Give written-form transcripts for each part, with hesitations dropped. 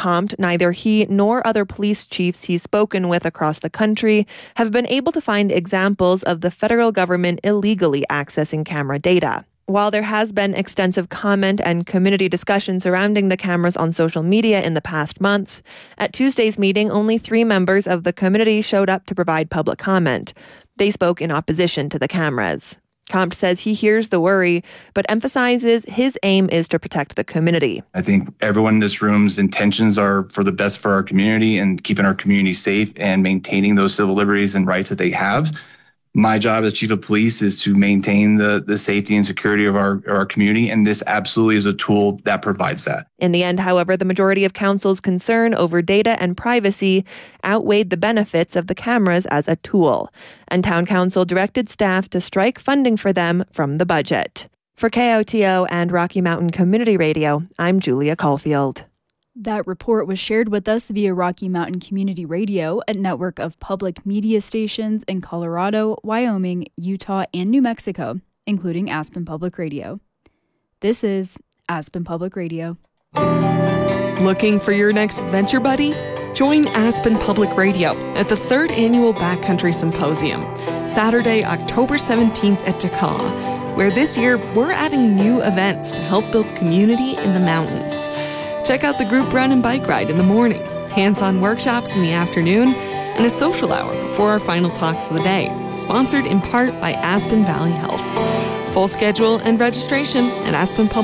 Compt, neither he nor other police chiefs he's spoken with across the country have been able to find examples of the federal government illegally accessing camera data. While there has been extensive comment and community discussion surrounding the cameras on social media in the past months, at Tuesday's meeting, only 3 members of the community showed up to provide public comment. They spoke in opposition to the cameras. Compt says he hears the worry, but emphasizes his aim is to protect the community. I think everyone in this room's intentions are for the best for our community and keeping our community safe and maintaining those civil liberties and rights that they have. My job as chief of police is to maintain the safety and security of our community, and this absolutely is a tool that provides that. In the end, however, the majority of council's concern over data and privacy outweighed the benefits of the cameras as a tool, and town council directed staff to strike funding for them from the budget. For KOTO and Rocky Mountain Community Radio, I'm Julia Caulfield. That report was shared with us via Rocky Mountain Community Radio, a network of public media stations in Colorado, Wyoming, Utah, and New Mexico, including Aspen Public Radio. This is Aspen Public Radio. Looking for your next venture buddy? Join Aspen Public Radio at the 3rd Annual Backcountry Symposium, Saturday, October 17th at Takah, where this year we're adding new events to help build community in the mountains. Check out the group run and bike ride in the morning, hands-on workshops in the afternoon, and a social hour before our final talks of the day, sponsored in part by Aspen Valley Health. Full schedule and registration at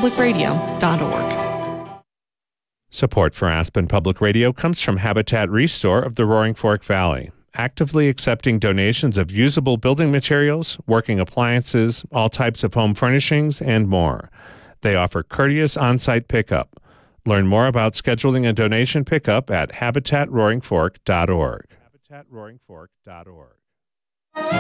aspenpublicradio.org. Support for Aspen Public Radio comes from Habitat Restore of the Roaring Fork Valley, actively accepting donations of usable building materials, working appliances, all types of home furnishings, and more. They offer courteous on-site pickup. Learn more about scheduling a donation pickup at habitatroaringfork.org. habitatroaringfork.org.